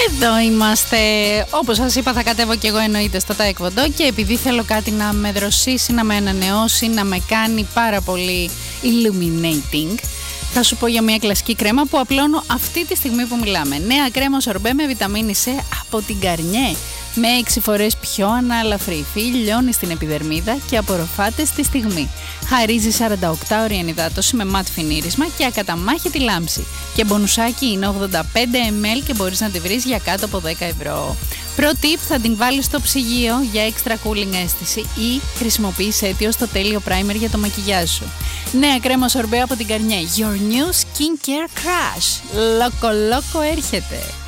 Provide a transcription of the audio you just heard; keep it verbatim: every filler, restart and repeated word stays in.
Εδώ είμαστε. Όπως σας είπα, θα κατέβω και εγώ εννοείται στο Taekwondo και επειδή θέλω κάτι να με δροσίσει, να με ανανεώσει, να με κάνει πάρα πολύ illuminating, θα σου πω για μια κλασική κρέμα που απλώνω αυτή τη στιγμή που μιλάμε. Νέα κρέμα σορμπέ με βιταμίνη C από την Garnier. Με έξι φορές πιο ανάλαφρη υφή, λιώνει στην επιδερμίδα και απορροφάται στη στιγμή. Χαρίζει σαράντα οκτώ ώρια ενυδάτωση με ματ φινίρισμα και ακαταμάχητη λάμψη. Και μπονουσάκι είναι ογδόντα πέντε μιλιλίτρα και μπορείς να τη βρεις για κάτω από δέκα ευρώ. Pro tip, θα την βάλεις στο ψυγείο για extra cooling αίσθηση ή χρησιμοποιείς τη ως το τέλειο primer για το μακιγιάζ σου. Νέα κρέμα σορμπέ από την Garnier. Your new skincare crush. Λοκο λοκο έρχεται.